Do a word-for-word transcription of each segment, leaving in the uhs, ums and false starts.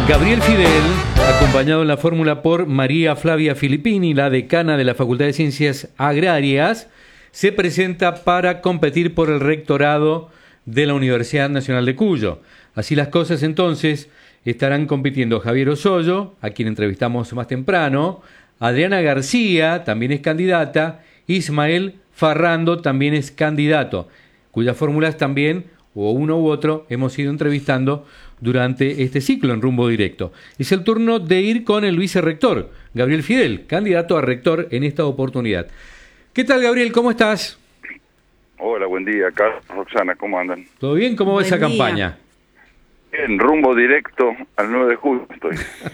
Gabriel Fidel, acompañado en la fórmula por María Flavia Filippini, la decana de la Facultad de Ciencias Agrarias, se presenta para competir por el rectorado de la Universidad Nacional de Cuyo. Así las cosas, entonces, estarán compitiendo Javier Osoyo, a quien entrevistamos más temprano, Adriana García, también es candidata, Ismael Farrando, también es candidato, cuyas fórmulas también, o uno u otro, hemos ido entrevistando durante este ciclo en Rumbo Directo. Es el turno de ir con el vicerrector, Gabriel Fidel, candidato a rector en esta oportunidad. ¿Qué tal, Gabriel? ¿Cómo estás? Hola, buen día, Carlos, Roxana, ¿cómo andan? ¿Todo bien? ¿Cómo va esa Buen día. campaña? En Rumbo Directo al nueve de junio estoy.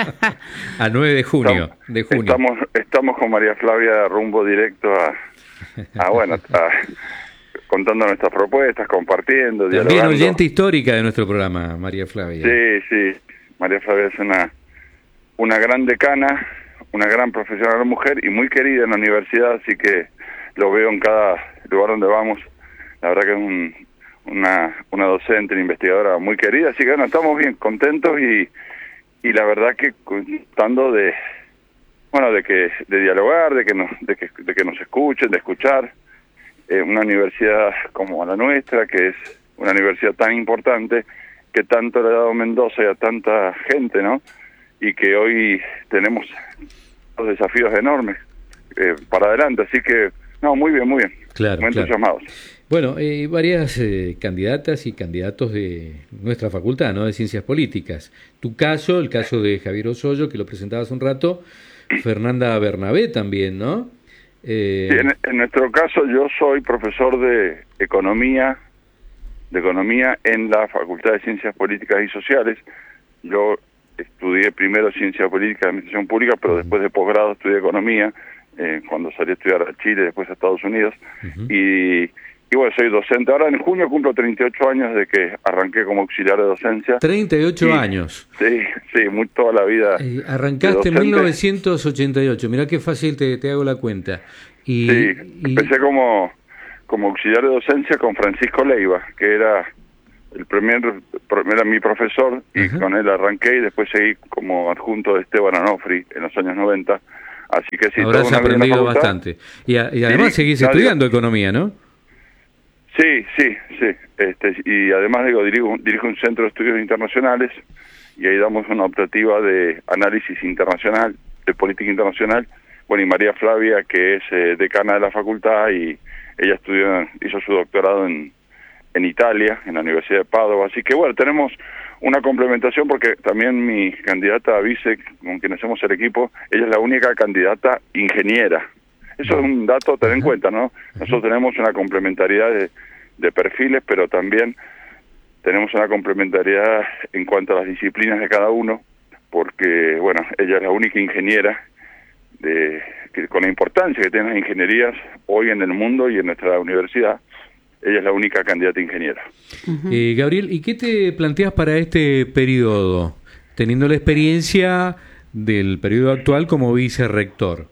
A nueve de junio. Estamos, de junio. Estamos, estamos con María Flavia Rumbo Directo a, a bueno, a, contando nuestras propuestas, compartiendo, También dialogando. oyente histórica de nuestro programa, María Flavia. Sí, sí, María Flavia es una, una gran decana, una gran profesional mujer y muy querida en la universidad, así que lo veo en cada lugar donde vamos. La verdad que es un, una, una docente, una investigadora muy querida, así que bueno, estamos bien contentos y, y la verdad que contando de, bueno, de que de dialogar, de que nos, de que, de que nos escuchen, de escuchar. Eh, una universidad como la nuestra, que es una universidad tan importante, que tanto le ha dado Mendoza y a tanta gente, ¿no? Y que hoy tenemos dos desafíos enormes eh, para adelante, así que, no, muy bien, muy bien. Claro, muy claro. entusiasmados. Bueno, eh, varias eh, candidatas y candidatos de nuestra facultad, ¿no? De Ciencias Políticas. Tu caso, el caso de Javier Osoyo, que lo presentabas un rato, Fernanda Bernabé también, ¿no? Eh... Sí, en, en nuestro caso yo soy profesor de economía, de economía en la Facultad de Ciencias Políticas y Sociales. Yo estudié primero Ciencia Política y Administración Pública, pero uh-huh. después de posgrado estudié Economía, eh, cuando salí a estudiar a Chile, después a Estados Unidos. Uh-huh. y, y bueno, soy docente. Ahora en junio cumplo treinta y ocho años de que arranqué como auxiliar de docencia. treinta y ocho y, años. Sí, sí, muy, toda la vida. Eh, arrancaste en mil novecientos ochenta y ocho, mirá qué fácil te, te hago la cuenta. Y, sí, y... empecé como, como auxiliar de docencia con Francisco Leiva, que era el primer, era mi profesor, y uh-huh. con él arranqué y después seguí como adjunto de Esteban Onofri en los años noventa. Así que sí, habrás aprendido bastante. Y, a, y además sí, seguís estudiando digo, economía, ¿no? Sí, sí, sí. Este, y además digo, dirijo, dirijo un centro de estudios internacionales y ahí damos una optativa de análisis internacional, de política internacional. Bueno, y María Flavia, que es eh, decana de la facultad, y ella estudió, hizo su doctorado en, en Italia, en la Universidad de Padova. Así que bueno, tenemos una complementación porque también mi candidata a vice, con quien hacemos el equipo, ella es la única candidata ingeniera. Eso es un dato a tener en cuenta, ¿no? Nosotros tenemos una complementariedad de, de perfiles, pero también tenemos una complementariedad en cuanto a las disciplinas de cada uno, porque, bueno, ella es la única ingeniera de que, con la importancia que tienen las ingenierías hoy en el mundo y en nuestra universidad. Ella es la única candidata ingeniera. Uh-huh. eh, Gabriel, ¿y qué te planteas para este periodo, teniendo la experiencia del periodo actual como vicerrector?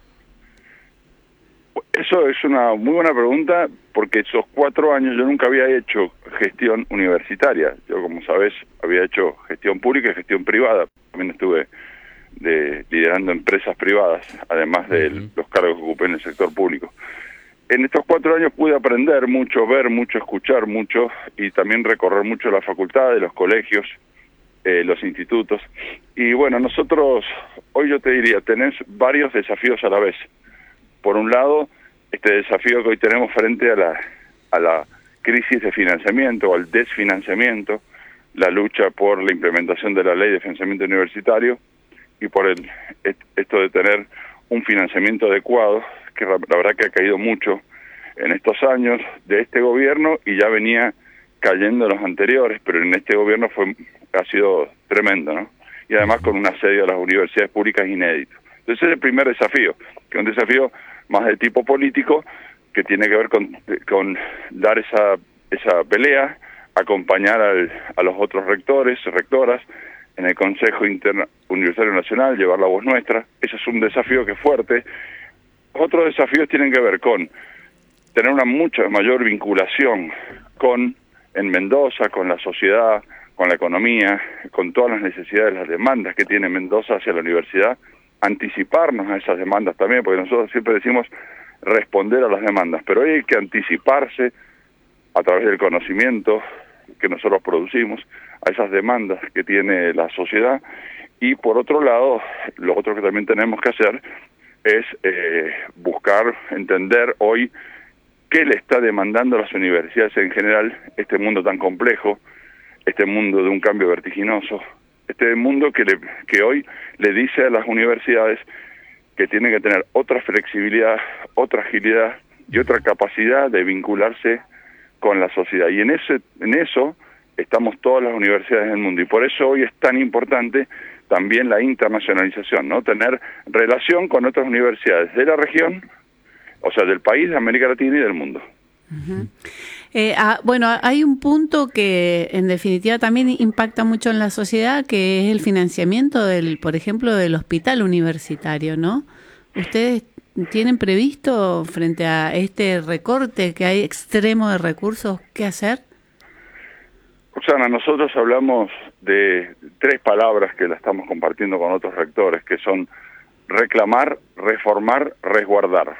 Eso es una muy buena pregunta, porque esos cuatro años yo nunca había hecho gestión universitaria. Yo, como sabes, había hecho gestión pública y gestión privada. También estuve de, liderando empresas privadas, además de uh-huh. los cargos que ocupé en el sector público. En estos cuatro años pude aprender mucho, ver mucho, escuchar mucho y también recorrer mucho la facultad, los colegios, eh, los institutos. Y bueno, nosotros, hoy yo te diría, tenés varios desafíos a la vez. Por un lado, este desafío que hoy tenemos frente a la, a la crisis de financiamiento o al desfinanciamiento, la lucha por la implementación de la ley de financiamiento universitario y por el esto de tener un financiamiento adecuado, que la verdad que ha caído mucho en estos años de este gobierno y ya venía cayendo en los anteriores, pero en este gobierno fue ha sido tremendo, ¿no? Y además con un asedio a las universidades públicas inédito. Entonces ese es el primer desafío, que es un desafío más de tipo político, que tiene que ver con, con dar esa esa pelea, acompañar al, a los otros rectores, rectoras, en el Consejo Interno Universitario Nacional, llevar la voz nuestra. Ese es un desafío que es fuerte. Otros desafíos tienen que ver con tener una mucha mayor vinculación con, en Mendoza, con la sociedad, con la economía, con todas las necesidades, las demandas que tiene Mendoza hacia la universidad, anticiparnos a esas demandas también, porque nosotros siempre decimos responder a las demandas, pero hoy hay que anticiparse a través del conocimiento que nosotros producimos a esas demandas que tiene la sociedad. Y por otro lado, lo otro que también tenemos que hacer es eh, buscar, entender hoy qué le está demandando a las universidades en general este mundo tan complejo, este mundo de un cambio vertiginoso, este mundo que, le, que hoy le dice a las universidades que tienen que tener otra flexibilidad, otra agilidad y otra capacidad de vincularse con la sociedad. Y en ese, en eso estamos todas las universidades del mundo. Y por eso hoy es tan importante también la internacionalización, ¿no? Tener relación con otras universidades de la región, o sea, del país, de América Latina y del mundo. Uh-huh. Eh, ah, bueno, hay un punto que en definitiva también impacta mucho en la sociedad, que es el financiamiento del, por ejemplo, del hospital universitario, ¿no? ¿Ustedes tienen previsto, frente a este recorte que hay extremo de recursos, qué hacer? Roxana, nosotros hablamos de tres palabras que la estamos compartiendo con otros rectores, que son reclamar, reformar, resguardar.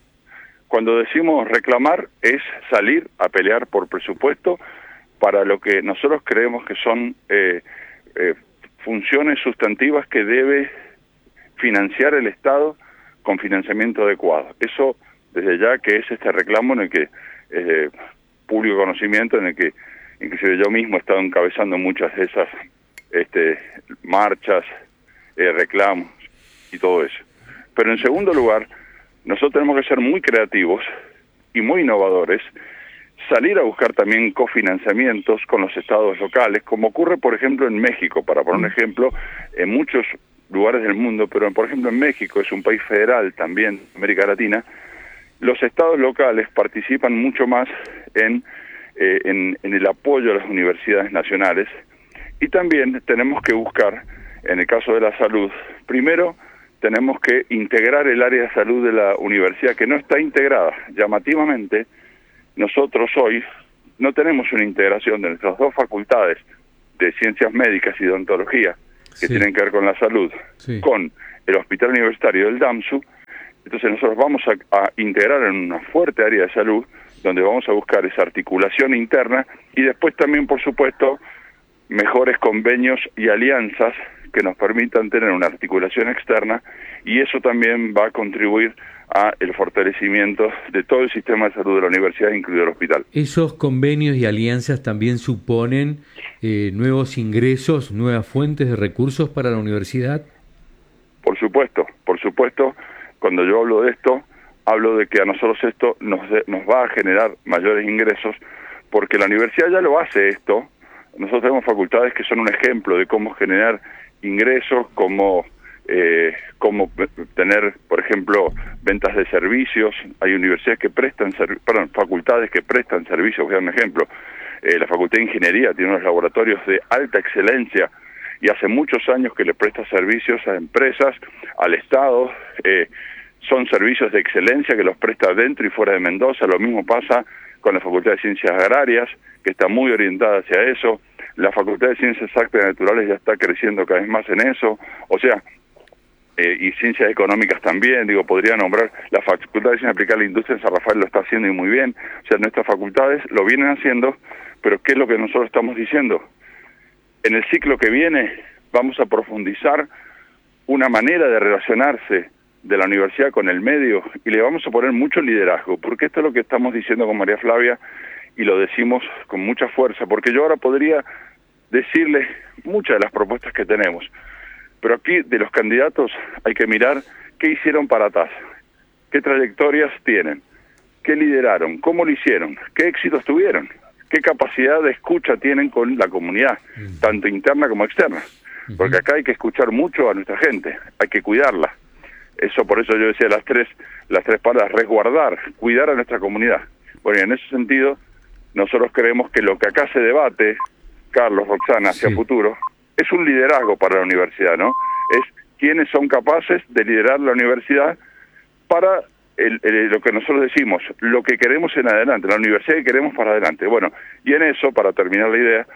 Cuando decimos reclamar es salir a pelear por presupuesto para lo que nosotros creemos que son eh, eh, funciones sustantivas que debe financiar el Estado con financiamiento adecuado. Eso desde ya que es este reclamo en el que eh, público conocimiento, en el que inclusive yo mismo he estado encabezando muchas de esas este, marchas, eh, reclamos y todo eso. Pero en segundo lugar, nosotros tenemos que ser muy creativos y muy innovadores, salir a buscar también cofinanciamientos con los estados locales, como ocurre, por ejemplo, en México, para poner un ejemplo, en muchos lugares del mundo, pero por ejemplo en México, es un país federal también, América Latina, los estados locales participan mucho más en, eh, en, en el apoyo a las universidades nacionales, y también tenemos que buscar, en el caso de la salud, primero, tenemos que integrar el área de salud de la universidad, que no está integrada. Llamativamente, nosotros hoy no tenemos una integración de nuestras dos facultades de ciencias médicas y de odontología, que sí tienen que ver con la salud, sí, con el Hospital Universitario del DAMSU. Entonces nosotros vamos a, a integrar en una fuerte área de salud, donde vamos a buscar esa articulación interna, y después también, por supuesto, mejores convenios y alianzas que nos permitan tener una articulación externa, y eso también va a contribuir a el fortalecimiento de todo el sistema de salud de la universidad, incluido el hospital. ¿Esos convenios y alianzas también suponen eh, nuevos ingresos, nuevas fuentes de recursos para la universidad? Por supuesto, por supuesto. Cuando yo hablo de esto, hablo de que a nosotros esto nos, de, nos va a generar mayores ingresos, porque la universidad ya lo hace esto. Nosotros tenemos facultades que son un ejemplo de cómo generar ingresos, como eh, como tener, por ejemplo, ventas de servicios. Hay universidades que prestan, perdón, facultades que prestan servicios. Voy a dar un ejemplo. Eh, la Facultad de Ingeniería tiene unos laboratorios de alta excelencia y hace muchos años que le presta servicios a empresas, al Estado. Eh, son servicios de excelencia que los presta dentro y fuera de Mendoza. Lo mismo pasa con la Facultad de Ciencias Agrarias, que está muy orientada hacia eso. La Facultad de Ciencias Exactas y Naturales ya está creciendo cada vez más en eso. O sea, eh, y Ciencias Económicas también, digo, podría nombrar la Facultad de Ciencias Aplicadas a la Industria en San Rafael, lo está haciendo y muy bien. O sea, nuestras facultades lo vienen haciendo, pero ¿qué es lo que nosotros estamos diciendo? En el ciclo que viene vamos a profundizar una manera de relacionarse de la universidad con el medio, y le vamos a poner mucho liderazgo, porque esto es lo que estamos diciendo con María Flavia, y lo decimos con mucha fuerza, porque yo ahora podría decirle muchas de las propuestas que tenemos, pero aquí de los candidatos hay que mirar qué hicieron para atrás, qué trayectorias tienen, qué lideraron, cómo lo hicieron, qué éxitos tuvieron, qué capacidad de escucha tienen con la comunidad, uh-huh, tanto interna como externa, uh-huh, porque acá hay que escuchar mucho a nuestra gente, hay que cuidarla. Eso, por eso yo decía las tres, las tres palabras: resguardar, cuidar a nuestra comunidad. Bueno, y en ese sentido, nosotros creemos que lo que acá se debate, Carlos, Roxana, hacia sí. futuro, es un liderazgo para la universidad, ¿no? Es quiénes son capaces de liderar la universidad para el, el, lo que nosotros decimos, lo que queremos en adelante, la universidad que queremos para adelante. Bueno, y en eso, para terminar la idea,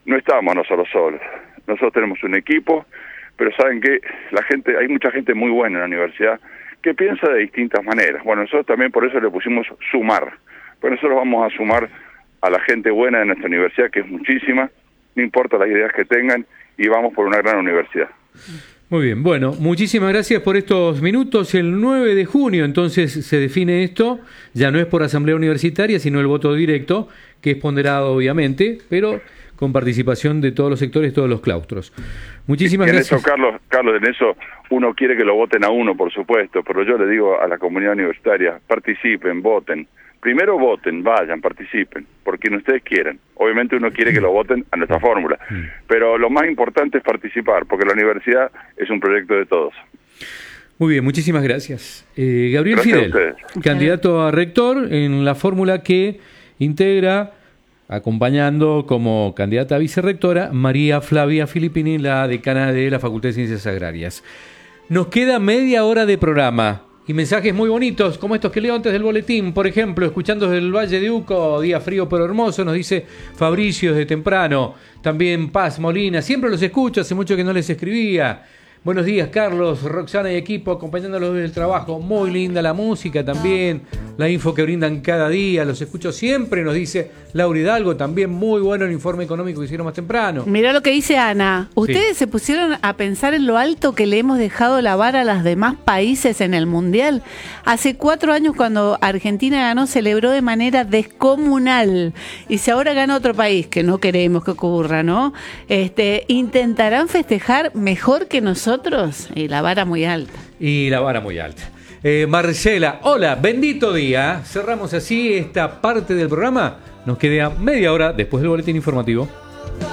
no estamos nosotros solos. Nosotros tenemos un equipo, pero saben que la gente, hay mucha gente muy buena en la universidad que piensa de distintas maneras. Bueno, nosotros también por eso le pusimos sumar. Pues nosotros vamos a sumar a la gente buena de nuestra universidad, que es muchísima, no importa las ideas que tengan, y vamos por una gran universidad. Muy bien, bueno, muchísimas gracias por estos minutos. El nueve de junio entonces se define esto, ya no es por asamblea universitaria, sino el voto directo, que es ponderado obviamente, pero con participación de todos los sectores, todos los claustros. Muchísimas en gracias. Eso, Carlos, Carlos, en eso uno quiere que lo voten a uno, por supuesto, pero yo le digo a la comunidad universitaria, participen, voten. Primero voten, vayan, participen, por quien ustedes quieran. Obviamente uno quiere que lo voten a nuestra fórmula, pero lo más importante es participar, porque la universidad es un proyecto de todos. Muy bien, muchísimas gracias. Eh, Gabriel Gracias Fidel, candidato a rector en la fórmula que integra, acompañando como candidata a vicerrectora, María Flavia Filippini, la decana de la Facultad de Ciencias Agrarias. Nos queda media hora de programa. Y mensajes muy bonitos, como estos que leo antes del boletín. Por ejemplo, escuchando desde el Valle de Uco, día frío pero hermoso, nos dice Fabricio desde temprano. También Paz Molina, siempre los escucho, hace mucho que no les escribía. Buenos días, Carlos, Roxana y equipo, acompañándolos del trabajo. Muy linda la música también, la info que brindan cada día, los escucho siempre, nos dice Laura Hidalgo. También muy bueno el informe económico que hicieron más temprano. Mirá lo que dice Ana. Ustedes sí. se pusieron a pensar en lo alto que le hemos dejado la vara a los demás países en el Mundial. Hace cuatro años, cuando Argentina ganó, celebró de manera descomunal. Y si ahora gana otro país, que no queremos que ocurra, ¿no? Este, intentarán festejar mejor que nosotros. Y la vara muy alta. Y la vara muy alta. Eh, Marcela, hola, bendito día. Cerramos así esta parte del programa. Nos queda media hora después del boletín informativo.